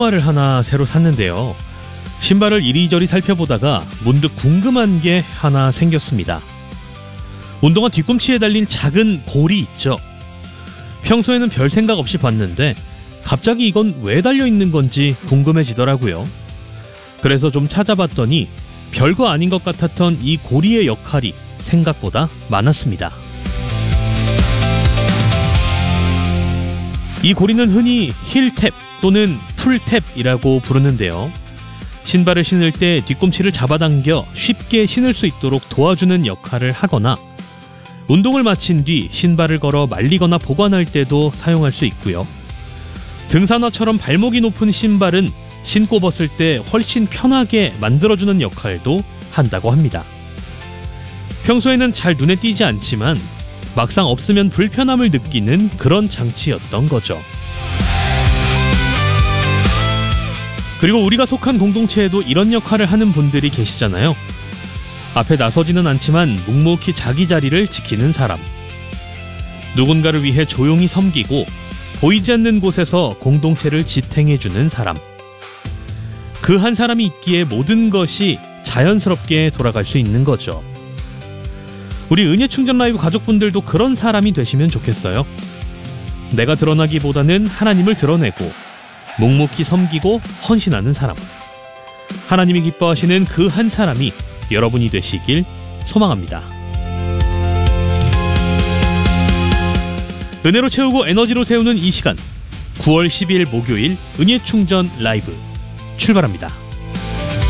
신발을 하나 새로 샀는데요. 신발을 이리저리 살펴보다가 문득 궁금한 게 하나 생겼습니다. 운동화 뒤꿈치에 달린 작은 골이 있죠. 평소에는 별 생각 없이 봤는데 갑자기 이건 왜 달려있는 건지 궁금해지더라고요. 그래서 좀 찾아봤더니 별거 아닌 것 같았던 이 고리의 역할이 생각보다 많았습니다. 이 고리는 흔히 힐탭 또는 풀탭이라고 부르는데요. 신발을 신을 때 뒤꿈치를 잡아당겨 쉽게 신을 수 있도록 도와주는 역할을 하거나 운동을 마친 뒤 신발을 걸어 말리거나 보관할 때도 사용할 수 있고요. 등산화처럼 발목이 높은 신발은 신고 벗을 때 훨씬 편하게 만들어주는 역할도 한다고 합니다. 평소에는 잘 눈에 띄지 않지만 막상 없으면 불편함을 느끼는 그런 장치였던 거죠. 그리고 우리가 속한 공동체에도 이런 역할을 하는 분들이 계시잖아요. 앞에 나서지는 않지만 묵묵히 자기 자리를 지키는 사람. 누군가를 위해 조용히 섬기고 보이지 않는 곳에서 공동체를 지탱해주는 사람. 그 한 사람이 있기에 모든 것이 자연스럽게 돌아갈 수 있는 거죠. 우리 은혜충전 라이브 가족분들도 그런 사람이 되시면 좋겠어요. 내가 드러나기보다는 하나님을 드러내고 묵묵히 섬기고 헌신하는 사람. 하나님이 기뻐하시는 그 한 사람이 여러분이 되시길 소망합니다. 은혜로 채우고 에너지로 세우는 이 시간, 9월 10일 목요일 은혜충전 라이브 출발합니다.